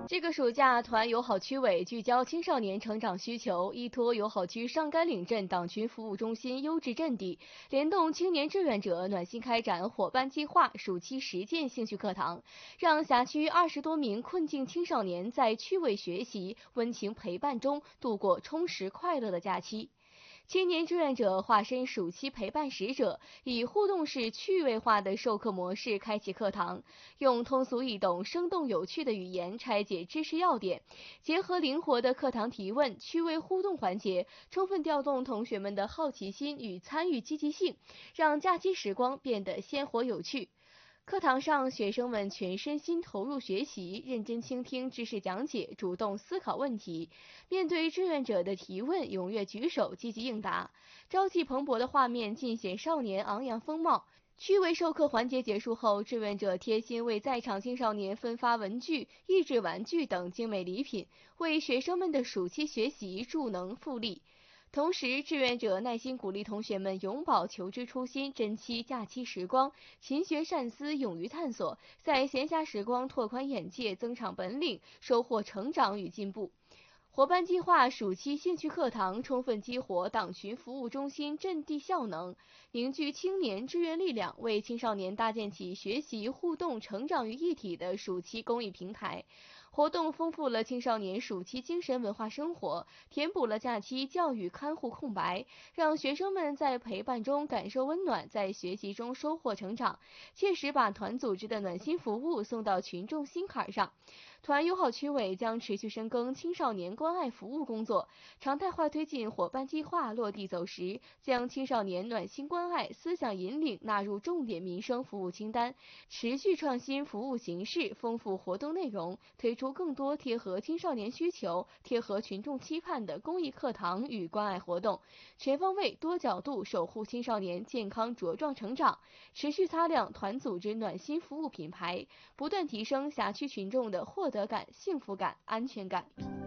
这个暑假，团友好区委聚焦青少年成长需求，依托友好区上甘岭镇党群服务中心优质阵地，联动青年志愿者，暖心开展伙伴计划暑期实践兴趣课堂，让辖区20多名困境青少年在趣味学习、温情陪伴中度过充实快乐的假期。青年志愿者化身暑期陪伴使者，以互动式趣味化的授课模式开启课堂，用通俗易懂、生动有趣的语言拆解知识要点，结合灵活的课堂提问、趣味互动环节，充分调动同学们的好奇心与参与积极性，让假期时光变得鲜活有趣。课堂上，学生们全身心投入学习，认真倾听知识讲解，主动思考问题。面对志愿者的提问，踊跃举手，积极应答。朝气蓬勃的画面尽显少年昂扬风貌。趣味授课环节结束后，志愿者贴心为在场青少年分发文具、益智玩具等精美礼品，为学生们的暑期学习助能助力。同时，志愿者耐心鼓励同学们永葆求知初心，珍惜假期时光，勤学善思，勇于探索，在闲暇时光拓宽眼界，增长本领，收获成长与进步。伙伴计划暑期兴趣课堂充分激活党群服务中心阵地效能，凝聚青年志愿力量，为青少年搭建起学习、互动、成长于一体的暑期公益平台。活动丰富了青少年暑期精神文化生活，填补了假期教育看护空白，让学生们在陪伴中感受温暖，在学习中收获成长，切实把团组织的暖心服务送到群众心坎上。团友好区委将持续深耕青少年关爱服务工作，常态化推进伙伴计划落地走实，将青少年暖心关爱、思想引领纳入重点民生服务清单，持续创新服务形式，丰富活动内容，推出更多贴合青少年需求、贴合群众期盼的公益课堂与关爱活动，全方位、多角度守护青少年健康茁壮成长，持续擦亮团组织暖心服务品牌，不断提升辖区群众的获得感、幸福感、安全感。